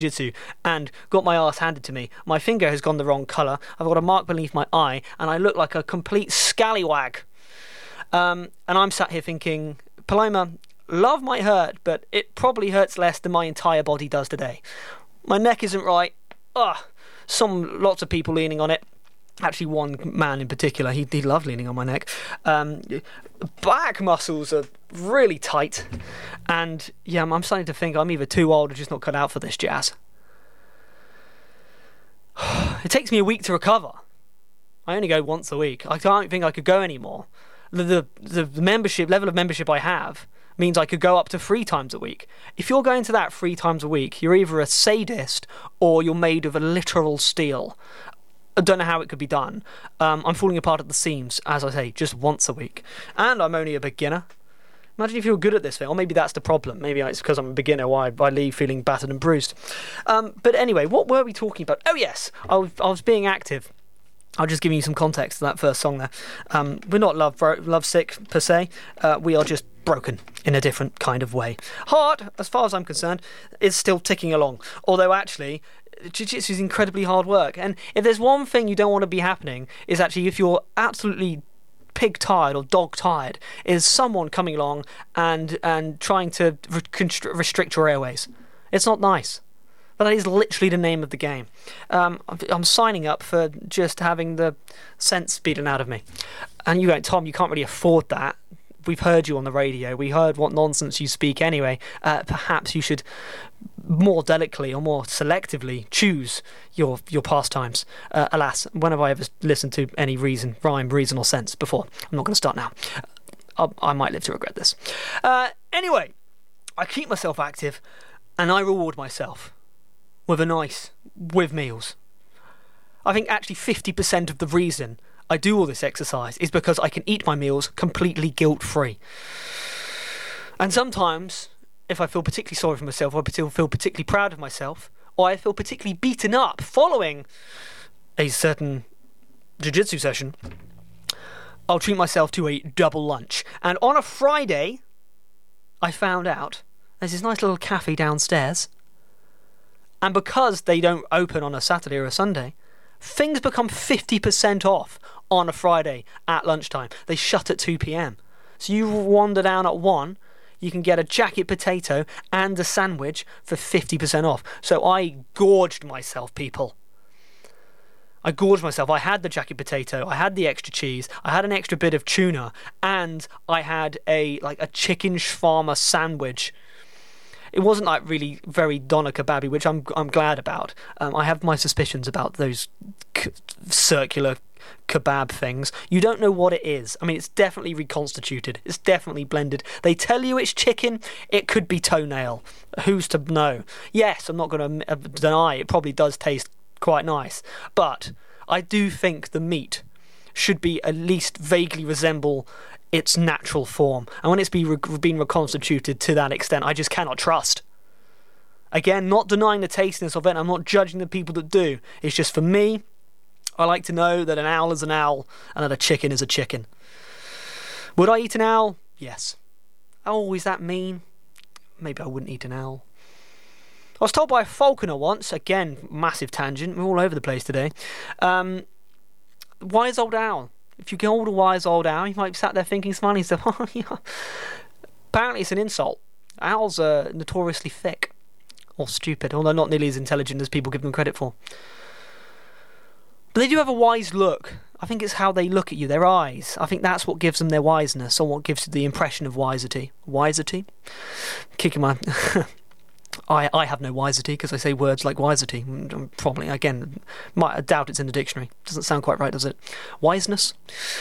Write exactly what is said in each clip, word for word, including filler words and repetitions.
jiu-jitsu and got my ass handed to me. My finger has gone the wrong colour. I've got a mark beneath my eye, and I look like a complete scallywag. Um, and I'm sat here thinking, Paloma, love might hurt, but it probably hurts less than my entire body does today. My neck isn't right. Ugh. Some lots of people leaning on it. Actually, one man in particular, he, he loved leaning on my neck. Um, back muscles are really tight. And yeah, I'm, I'm starting to think I'm either too old or just not cut out for this jazz. It takes me a week to recover. I only go once a week. I don't think I could go anymore. The, the, the membership level of membership I have means I could go up to three times a week. If you're going to that three times a week, you're either a sadist or you're made of a literal steel. I don't know how it could be done. Um, I'm falling apart at the seams, as I say, just once a week. And I'm only a beginner. Imagine if you were good at this thing. Or maybe that's the problem. Maybe it's because I'm a beginner why I leave feeling battered and bruised. Um, but anyway, what were we talking about? Oh yes, I was, I was being active. I'll just give you some context to that first song there. Um, we're not love bro- lovesick per se. Uh, we are just broken in a different kind of way. Heart, as far as I'm concerned, is still ticking along. Although actually, jiu-jitsu is incredibly hard work. And if there's one thing you don't want to be happening, is actually if you're absolutely pig-tired or dog-tired, is someone coming along and and trying to re- constr- restrict your airways. It's not nice. But that is literally the name of the game. Um, I'm signing up for just having the sense beaten out of me. And you go, Tom, you can't really afford that. We've heard you on the radio. We heard what nonsense you speak anyway. Uh, perhaps you should more delicately or more selectively choose your your pastimes. Uh, alas, when have I ever listened to any reason, rhyme, reason or sense before? I'm not going to start now. I'll, I might live to regret this. Uh, anyway, I keep myself active and I reward myself with a nice, with meals. I think actually fifty percent of the reason I do all this exercise is because I can eat my meals completely guilt-free. And sometimes, if I feel particularly sorry for myself, or I feel particularly proud of myself, or I feel particularly beaten up following a certain jiu-jitsu session, I'll treat myself to a double lunch. And on a Friday, I found out there's this nice little cafe downstairs. And because they don't open on a Saturday or a Sunday, things become fifty percent off on a Friday at lunchtime. They shut at two p.m. So you wander down at one, you can get a jacket potato and a sandwich for fifty percent off. So I gorged myself, people. I gorged myself. I had the jacket potato, I had the extra cheese, I had an extra bit of tuna, and I had a like a chicken shawarma sandwich. It wasn't like really very doner kebaby, which I'm I'm glad about. Um, I have my suspicions about those c- circular kebab things. You don't know what it is. I mean, it's definitely reconstituted. It's definitely blended. They tell you it's chicken. It could be toenail. Who's to know? Yes, I'm not going to deny it probably does taste quite nice, but I do think the meat should be at least vaguely resemble its natural form, and when it's been, re- been reconstituted to that extent, I just cannot trust. Again, not denying the tastiness of it, I'm not judging the people that do. It's just for me, I like to know that an owl is an owl and that a chicken is a chicken. Would I eat an owl? Yes. Oh, is that mean? Maybe I wouldn't eat an owl. I was told by a falconer once, again, massive tangent, we're all over the place today, um, wise old owl. If you call a wise old owl, you might be sat there thinking funny stuff. Oh, yeah. Apparently it's an insult. Owls are notoriously thick. Or stupid, although not nearly as intelligent as people give them credit for. But they do have a wise look. I think it's how they look at you, their eyes. I think that's what gives them their wiseness, or what gives the impression of wisety. Wisety? Kicking my... I, I have no wisety because I say words like wisety. Probably, again, might, I doubt it's in the dictionary. Doesn't sound quite right, does it? Wiseness?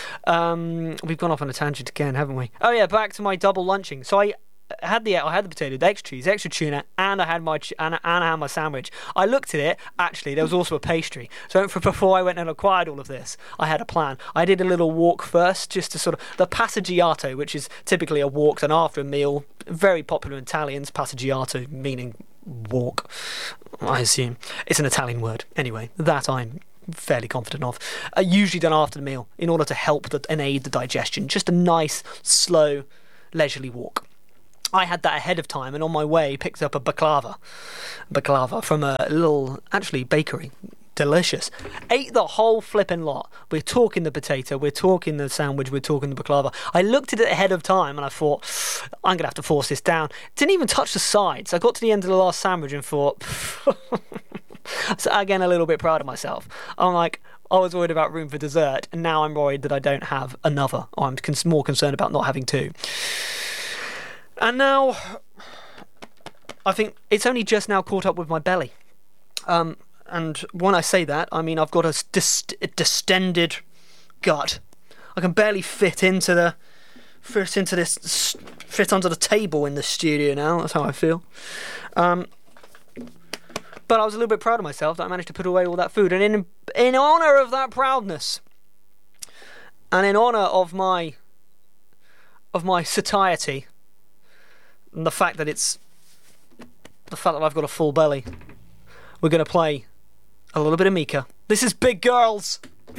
Um, we've gone off on a tangent again, haven't we? Oh yeah, back to my double lunching. So I had the I had the potato, the extra cheese, extra tuna, and I had my ch- and, and I had my sandwich. I looked at it. Actually, there was also a pastry. So for, before I went and acquired all of this, I had a plan. I did a little walk first, just to sort of the passeggiato, which is typically a walk and after a meal. Very popular in Italians. Passeggiato meaning walk, I assume. It's an Italian word. Anyway, that I'm fairly confident of. Uh, usually done after the meal in order to help the, and aid the digestion. Just a nice, slow, leisurely walk. I had that ahead of time, and on my way picked up a baklava, baklava from a little, actually, bakery. Delicious. Ate the whole flipping lot. We're talking the potato, we're talking the sandwich, we're talking the baklava. I looked at it ahead of time and I thought, I'm going to have to force this down. Didn't even touch the sides. I got to the end of the last sandwich and thought, so again, a little bit proud of myself. I'm like, I was worried about room for dessert, and now I'm worried that I don't have another, or I'm con- more concerned about not having two. And now, I think it's only just now caught up with my belly. Um... And when I say that, I mean I've got a, dist- a distended gut. I can barely fit into the fit into this fit onto the table in the studio now. That's how I feel. Um, but I was a little bit proud of myself that I managed to put away all that food. And in in honour of that proudness, and in honour of my of my satiety, and the fact that it's the fact that I've got a full belly, we're going to play a little bit of Mika. This is Big Girls.